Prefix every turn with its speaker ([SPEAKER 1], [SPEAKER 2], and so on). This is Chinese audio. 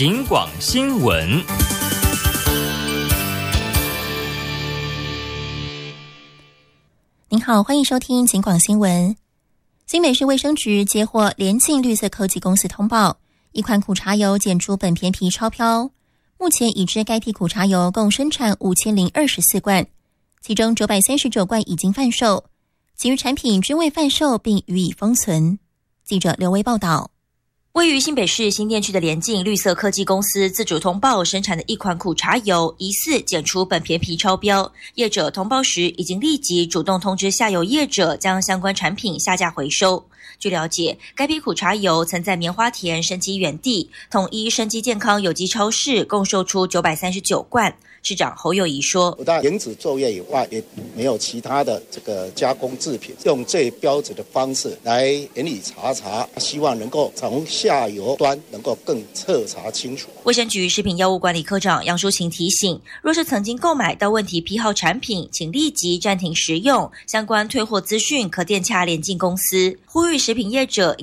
[SPEAKER 1] 警广新闻。
[SPEAKER 2] 您好，欢迎收听警广新闻。新北市卫生局接获联进绿色科技公司通报，一款苦茶油检出苯偏皮超标，目前已知该批苦茶油共生产5024罐，其中939罐已经贩售，其余产品均未贩售并予以封存。记者刘威报道。
[SPEAKER 3] 位于新北市新店区的联进绿色科技公司自主通报生产的一款苦茶油疑似检出苯偏皮超标，业者通报时已经立即主动通知下游业者将相关产品下架回收。据了解，该批苦茶油曾在棉花田生机园地统一生机健康有机超市共售出939罐。市长侯友宜说，
[SPEAKER 4] 不但停止作业以外，也没有其他的这个加工制品，用最标准的方式来严理查查，希望能够从下游端能够更彻查清楚。
[SPEAKER 3] 卫生局食品药物管理科长杨淑琴提醒，若是曾经购买到问题批号产品，请立即暂停食用，相关退货资讯可电洽联进公司，呼吁食品业者